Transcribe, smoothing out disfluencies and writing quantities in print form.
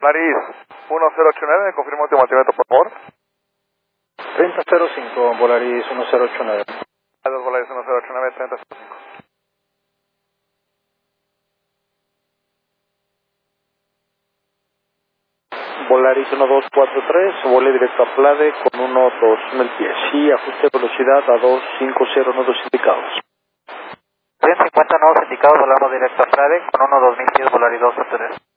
Laris 1089, me confirma último altimetro, por favor. 3005, Volaris 1089. Adiós, Volaris 1089, 3005. Volaris 1243, vuele directo a Plade con 120 pies y ajuste de velocidad a 250 nudos indicados. 150 nudos indicados, volamos directo a Plade con 120 pies, Volaris 243.